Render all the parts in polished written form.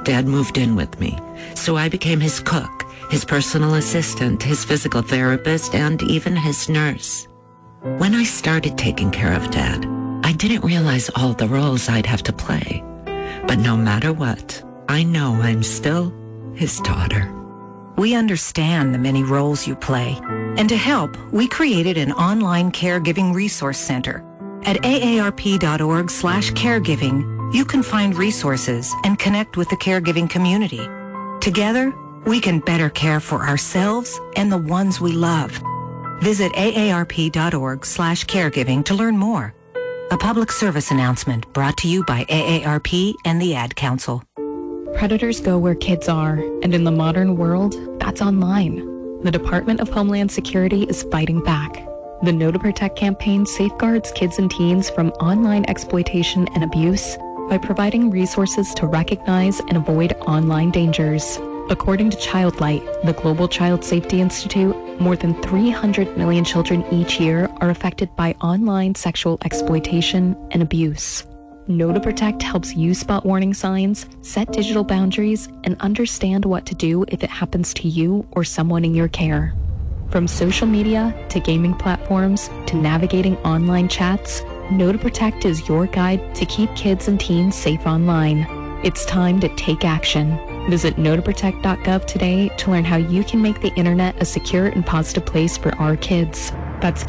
Dad moved in with me, so I became his cook, his personal assistant, his physical therapist, and even his nurse. When I started taking care of Dad, I didn't realize all the roles I'd have to play. But no matter what, I know I'm still his daughter. We understand the many roles you play. And to help, we created an online caregiving resource center. At aarp.org/caregiving, you can find resources and connect with the caregiving community. Together, we can better care for ourselves and the ones we love. Visit aarp.org/caregiving to learn more. A public service announcement brought to you by AARP and the Ad Council. Predators go where kids are, and in the modern world, that's online. The Department of Homeland Security is fighting back. The Know to Protect campaign safeguards kids and teens from online exploitation and abuse by providing resources to recognize and avoid online dangers. According to Childlight, the Global Child Safety Institute, more than 300 million children each year are affected by online sexual exploitation and abuse. Know to Protect helps you spot warning signs, set digital boundaries, and understand what to do if it happens to you or someone in your care. From social media to gaming platforms to navigating online chats, Know to Protect is your guide to keep kids and teens safe online. It's time to take action. Visit knowtoprotect.gov today to learn how you can make the internet a secure and positive place for our kids. That's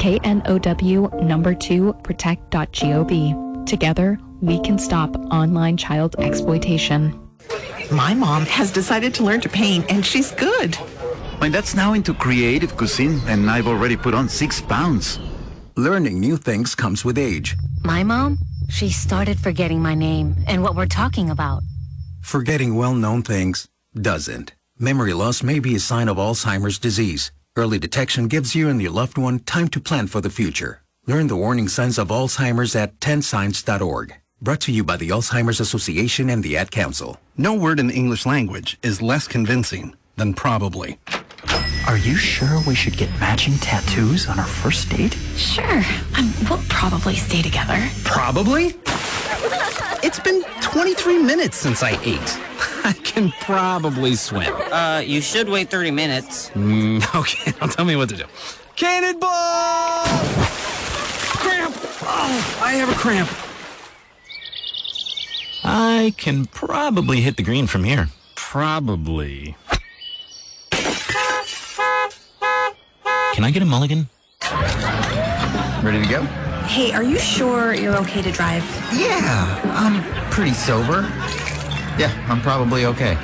KNOW2protect.gov. Together, we can stop online child exploitation. My mom has decided to learn to paint, and she's good. My dad's now into creative cuisine, and I've already put on 6 pounds. Learning new things comes with age. My mom, she started forgetting my name and what we're talking about. Forgetting well-known things doesn't. Memory loss may be a sign of Alzheimer's disease. Early detection gives you and your loved one time to plan for the future. Learn the warning signs of Alzheimer's at 10signs.org. Brought to you by the Alzheimer's Association and the Ad Council. No word in the English language is less convincing than probably. Are you sure we should get matching tattoos on our first date? Sure. We'll probably stay together. Probably? It's been 23 minutes since I ate. I can probably swim. You should wait 30 minutes. Okay, now tell me what to do. Cannonball! Cramp! Oh, I have a cramp. I can probably hit the green from here. Probably. Can I get a mulligan? Ready to go? Hey, are you sure you're okay to drive? Yeah, I'm pretty sober. Yeah, I'm probably okay.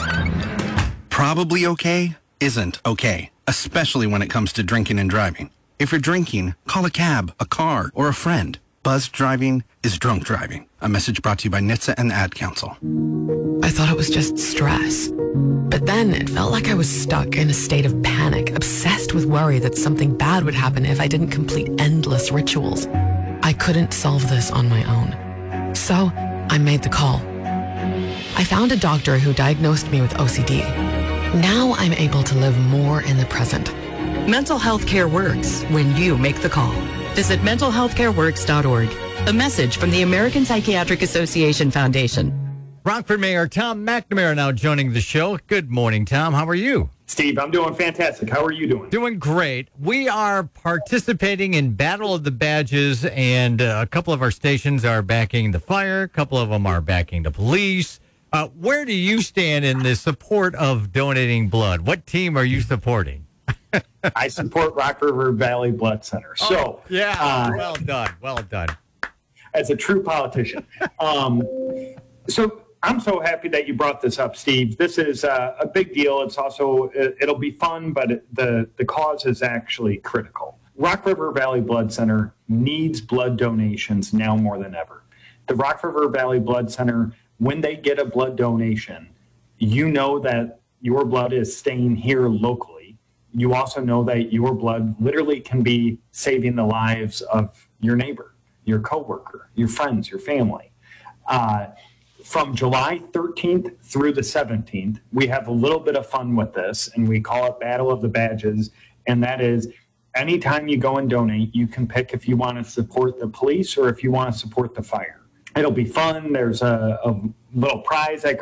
Probably okay isn't okay, especially when it comes to drinking and driving. If you're drinking, call a cab, a car, or a friend. Buzzed driving is drunk driving. A message brought to you by NHTSA and the Ad Council. I thought it was just stress. But then it felt like I was stuck in a state of panic, obsessed with worry that something bad would happen if I didn't complete endless rituals. I couldn't solve this on my own. So I made the call. I found a doctor who diagnosed me with OCD. Now I'm able to live more in the present. Mental health care works when you make the call. Visit mentalhealthcareworks.org. A message from the American Psychiatric Association Foundation. Rockford Mayor Tom McNamara now joining the show. Good morning, Tom. How are you? Steve, I'm doing fantastic. How are you doing? Doing great. We are participating in Battle of the Badges, and a couple of our stations are backing the fire. A couple of them are backing the police. Where do you stand in the support of donating blood? What team are you supporting? I support Rock River Valley Blood Center. So, well done. Well done. As a true politician. So I'm so happy that you brought this up, Steve. This is a big deal. It's also, it'll be fun, but the cause is actually critical. Rock River Valley Blood Center needs blood donations now more than ever. The Rock River Valley Blood Center, when they get a blood donation, you know that your blood is staying here locally. You also know that your blood literally can be saving the lives of your neighbor, your coworker, your friends, your family. From July 13th through the 17th, we have a little bit of fun with this, and we call it Battle of the Badges. And that is, anytime you go and donate, you can pick if you want to support the police or if you want to support the fire. It'll be fun. There's a little prize that